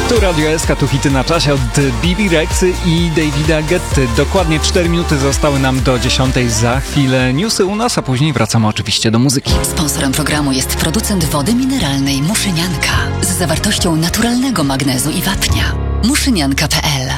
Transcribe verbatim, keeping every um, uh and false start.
Tu Radio S K, tu hity na czasie od Bibi Rexy i Davida Guetty. Dokładnie cztery minuty zostały nam do dziesiątej. Za chwilę newsy u nas, a później wracamy oczywiście do muzyki. Sponsorem programu jest producent wody mineralnej Muszynianka z zawartością naturalnego magnezu i wapnia. muszynianka kropka p l.